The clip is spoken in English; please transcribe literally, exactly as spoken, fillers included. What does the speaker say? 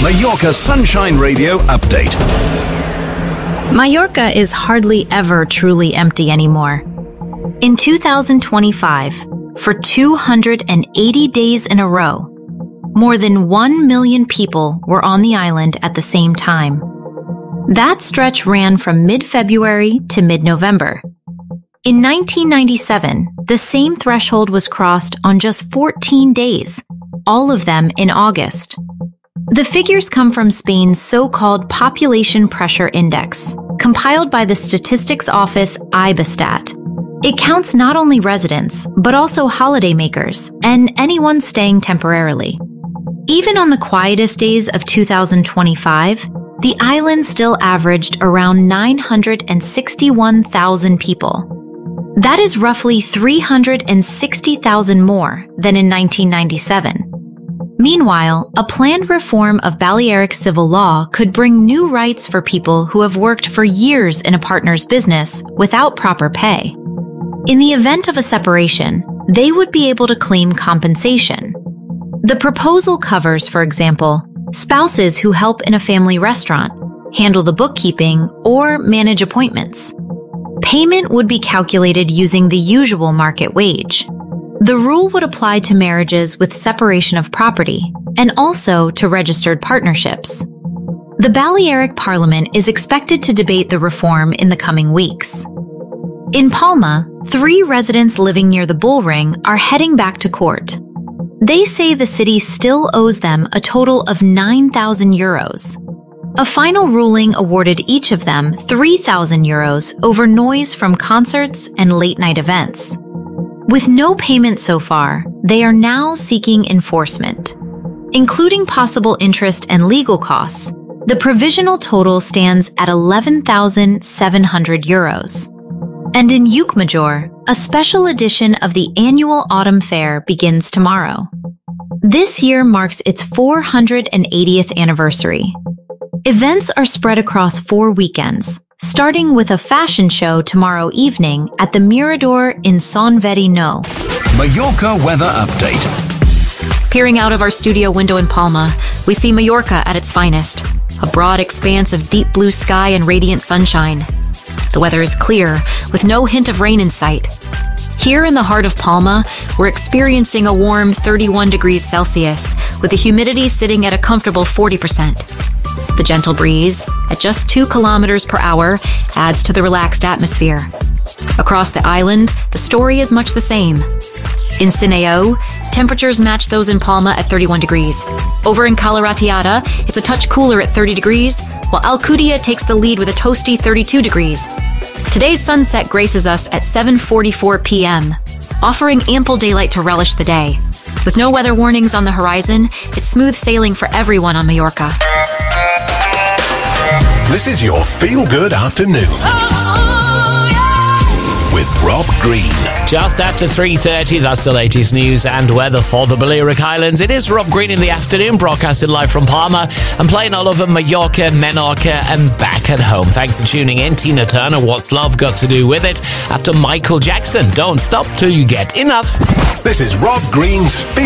Mallorca Sunshine Radio update. Mallorca is hardly ever truly empty anymore. In two thousand twenty-five, for two hundred eighty days in a row, more than one million people were on the island at the same time. That stretch ran from mid-February to mid-November. In nineteen ninety-seven, the same threshold was crossed on just fourteen days, all of them in August. The figures come from Spain's so-called Population Pressure Index, compiled by the statistics office Ibestat. It counts not only residents, but also holidaymakers and anyone staying temporarily. Even on the quietest days of two thousand twenty-five, the island still averaged around nine hundred sixty-one thousand people. That is roughly three hundred sixty thousand more than in nineteen ninety-seven. Meanwhile, a planned reform of Balearic civil law could bring new rights for people who have worked for years in a partner's business without proper pay. In the event of a separation, they would be able to claim compensation. The proposal covers, for example, spouses who help in a family restaurant, handle the bookkeeping, or manage appointments. Payment would be calculated using the usual market wage. The rule would apply to marriages with separation of property and also to registered partnerships. The Balearic Parliament is expected to debate the reform in the coming weeks. In Palma, three residents living near the bull ring are heading back to court. They say the city still owes them a total of nine thousand euros. A final ruling awarded each of them three thousand euros over noise from concerts and late-night events. With no payment so far, they are now seeking enforcement. Including possible interest and legal costs, the provisional total stands at eleven thousand seven hundred euros. And in Llucmajor, a special edition of the annual Autumn Fair begins tomorrow. This year marks its four hundred eightieth anniversary. Events are spread across four weekends, starting with a fashion show tomorrow evening at the Mirador in Son Verino. Mallorca weather update. Peering out of our studio window in Palma, we see Mallorca at its finest, a broad expanse of deep blue sky and radiant sunshine. The weather is clear, with no hint of rain in sight. Here in the heart of Palma, we're experiencing a warm thirty-one degrees Celsius, with the humidity sitting at a comfortable forty percent. The gentle breeze, at just two kilometers per hour, adds to the relaxed atmosphere. Across the island, the story is much the same. In Sineo, temperatures match those in Palma at thirty-one degrees. Over in Cala Ratllada, it's a touch cooler at thirty degrees, while Alcudia takes the lead with a toasty thirty-two degrees. Today's sunset graces us at seven forty-four p m, offering ample daylight to relish the day. With no weather warnings on the horizon, it's smooth sailing for everyone on Mallorca. This is your feel-good afternoon. With Rob Green. Just after three thirty, that's the latest news and weather for the Balearic Islands. It is Rob Green in the afternoon, broadcasting live from Palma and playing all over Mallorca, Menorca and back at home. Thanks for tuning in. Tina Turner, What's Love Got to Do With It? After Michael Jackson, Don't Stop Till You Get Enough. This is Rob Green's